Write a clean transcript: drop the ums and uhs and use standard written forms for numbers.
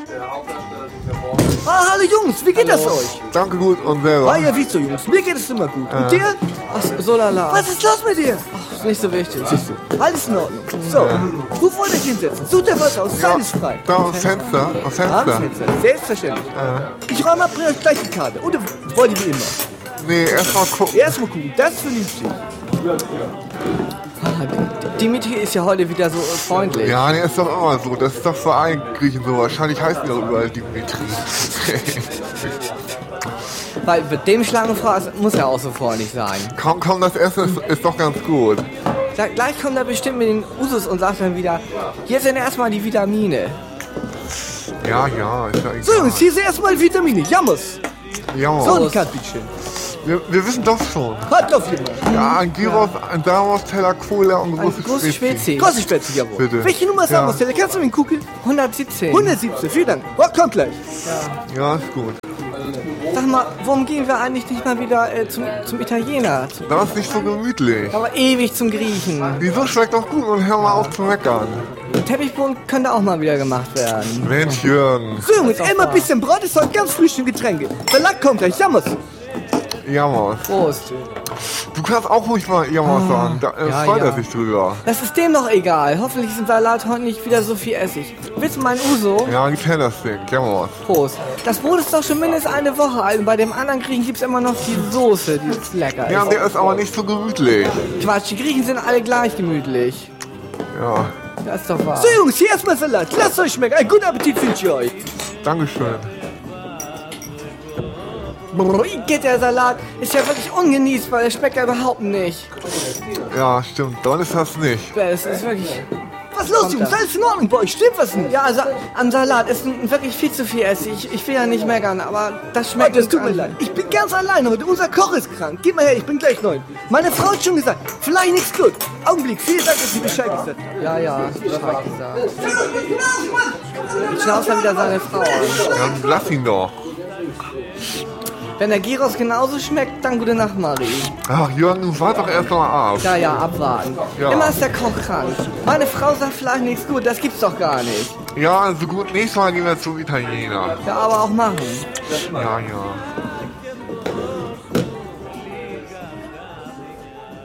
Ah, hallo Jungs, wie geht das euch? Danke gut und selber. Ah ja, wie so Jungs, mir geht es immer gut. Und dir? Ach, so lala. Was ist los mit dir? Ist nicht so wichtig. Alles in Ordnung. So, wo wollt ihr euch hinsetzen? Sucht ihr was aus, alles frei. Da am Fenster. Am Am Fenster. Fenster, selbstverständlich. Ich räume ab, bring euch gleich die Karte. Oder wollt ihr wie immer? Nee, erstmal gucken. Erstmal gucken, das ist vernünftig. Dimitri ist ja heute wieder so freundlich. Ja, nee, ist doch immer so. Das ist doch für allen Griechen so. Wahrscheinlich heißen die auch überall Dimitri. Weil mit dem Schlangenfrau muss er auch so freundlich sein. Komm, das Essen ist doch ganz gut. Gleich kommt er bestimmt mit den Usus und sagt dann wieder, hier sind erstmal die Vitamine. Ja, ist ja egal. So Jungs, hier sind erstmal Vitamine. Jammers. Ja, So, die Karte, bitteschön. wir wissen doch schon. Halt auf jemand. Ja, ein Gyros, ein Damos, Teller, Cola und große Große Spezi. Große Spätzle, jawohl. Bitte. Welche Nummer ist Ja. Amos? Kannst du mir gucken? 117. 117, vielen Dank. Oh, kommt gleich. Ja, ist gut. Sag mal, warum gehen wir eigentlich nicht mal wieder zum Italiener? Das ist nicht so gemütlich. Aber ewig zum Griechen. Wieso schmeckt doch gut und hör mal auf zu meckern. Teppichboden könnte auch mal wieder gemacht werden. Mensch, Jürgen. So Jungs, immer ein bisschen Brot ist heute ganz frisch und Getränke. Salat kommt gleich, Jammers. Jammers. Prost. Du kannst auch ruhig mal Jammers sagen. Da ja, freut er ja. sich drüber. Das ist dem doch egal. Hoffentlich ist im Salat heute nicht wieder so viel Essig. Willst du meinen Uso? Ja, die kennen das Ding. Jammers. Prost. Das Brot ist doch schon mindestens eine Woche alt und bei dem anderen Griechen gibt es immer noch die Soße, die ist lecker Ja, ist. der ist aber nicht so gemütlich. Quatsch, die Griechen sind alle gleich gemütlich. Ja, Das ist doch wahr. So Jungs, hier erstmal Salat. Lasst euch schmecken. Einen guten Appetit wünsche ich euch. Dankeschön. Geht der Salat ist ja wirklich ungenießbar, der schmeckt ja überhaupt nicht. Ja, stimmt. Dann ist das nicht. Es ist wirklich... Was ist los, Jungs? Alles in Ordnung bei euch? Stimmt was nicht? Ja, also am Salat ist wirklich viel zu viel Essig. Ich will ja nicht meckern, aber das schmeckt... Das tut mir leid. Ich bin ganz allein heute. Unser Koch ist krank. Gib mal her, ich bin gleich neu. Meine Frau hat schon gesagt, vielleicht nichts gut. Augenblick, vielen Dank, dass Sie Bescheid gesagt haben. Ja, Bescheid gesagt. Jetzt schnauzt er wieder seine Frau an. Dann lass ihn doch. Wenn der Gyros genauso schmeckt, dann gute Nacht, Marie. Ach, Jürgen, wart doch erst mal ab. Ja, abwarten. Ja. Immer ist der Koch krank. Meine Frau sagt vielleicht nichts gut, das gibt's doch gar nicht. Ja, so gut. Nächstes Mal gehen wir zum Italiener. Ja, aber auch machen. Ja.